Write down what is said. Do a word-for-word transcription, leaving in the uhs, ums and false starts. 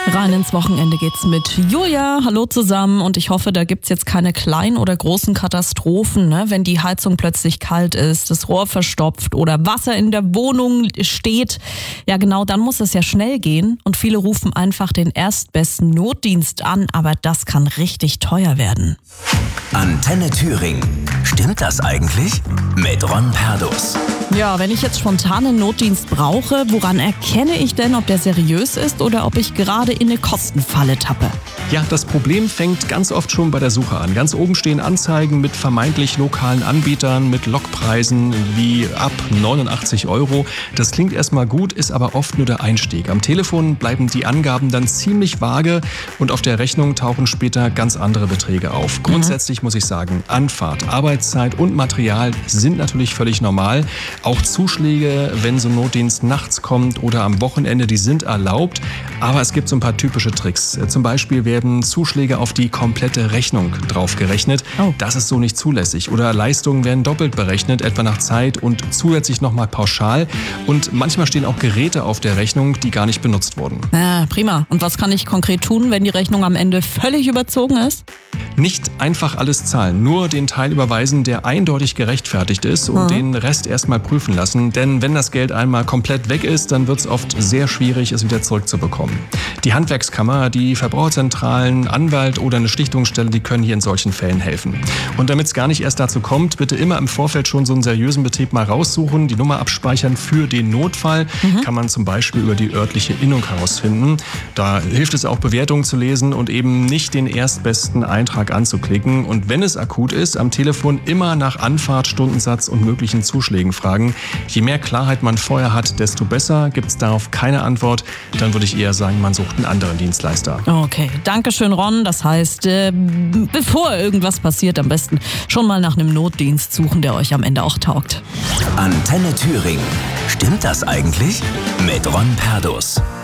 Rein ins Wochenende geht's mit Julia. Hallo zusammen und ich hoffe, da gibt's jetzt keine kleinen oder großen Katastrophen, ne? Wenn die Heizung plötzlich kalt ist, das Rohr verstopft oder Wasser in der Wohnung steht. Ja genau, dann muss es ja schnell gehen und viele rufen einfach den erstbesten Notdienst an, aber das kann richtig teuer werden. Antenne Thüringen. Stimmt das eigentlich? Mit Ron Perdus. Ja, wenn ich jetzt spontan einen Notdienst brauche, woran erkenne ich denn, ob der seriös ist oder ob ich gerade in eine Kostenfalle tappe? Ja, das Problem fängt ganz oft schon bei der Suche an. Ganz oben stehen Anzeigen mit vermeintlich lokalen Anbietern, mit Lokpreisen wie ab neunundachtzig Euro. Das klingt erstmal gut, ist aber oft nur der Einstieg. Am Telefon bleiben die Angaben dann ziemlich vage und auf der Rechnung tauchen später ganz andere Beträge auf. Grundsätzlich muss ich sagen, Anfahrt, Arbeitszeit und Material sind natürlich völlig normal. Auch Zuschläge, wenn so ein Notdienst nachts kommt oder am Wochenende, die sind erlaubt. Aber es gibt so ein paar typische Tricks. Zum Beispiel werden Zuschläge auf die komplette Rechnung draufgerechnet. Oh. Das ist so nicht zulässig. Oder Leistungen werden doppelt berechnet, etwa nach Zeit und zusätzlich nochmal pauschal. Und manchmal stehen auch Geräte auf der Rechnung, die gar nicht benutzt wurden. Ah, prima. Und was kann ich konkret tun, wenn die Rechnung am Ende völlig überzogen ist? Nicht einfach alles zahlen, nur den Teil überweisen, der eindeutig gerechtfertigt ist und mhm. den Rest erstmal prüfen lassen. Denn wenn das Geld einmal komplett weg ist, dann wird es oft sehr schwierig, es wieder zurückzubekommen. Die Handwerkskammer, die Verbraucherzentralen, Anwalt oder eine Schlichtungsstelle, die können hier in solchen Fällen helfen. Und damit es gar nicht erst dazu kommt, bitte immer im Vorfeld schon so einen seriösen Betrieb mal raussuchen, die Nummer abspeichern für den Notfall. Mhm. Kann man zum Beispiel über die örtliche Innung herausfinden. Da hilft es auch, Bewertungen zu lesen und eben nicht den erstbesten Eintrag anzuklicken. Und wenn es akut ist, am Telefon immer nach Anfahrt, Stundensatz und möglichen Zuschlägen fragen. Je mehr Klarheit man vorher hat, desto besser. Gibt es darauf keine Antwort, dann würde ich eher sagen, man sucht einen anderen Dienstleister. Okay, danke schön, Ron. Das heißt, äh, bevor irgendwas passiert, am besten schon mal nach einem Notdienst suchen, der euch am Ende auch taugt. Antenne Thüringen. Stimmt das eigentlich? Mit Ron Perdus.